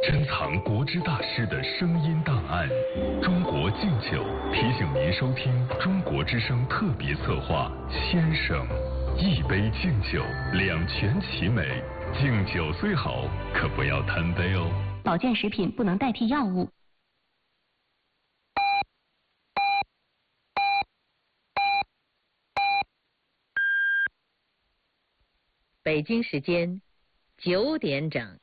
珍藏国之大师的声音档案。中国敬酒提醒您收听中国之声特别策划《先生》，一杯敬酒，两全其美。敬酒虽好，可不要贪杯哦。 保健食品不能代替药物。 北京时间9点整。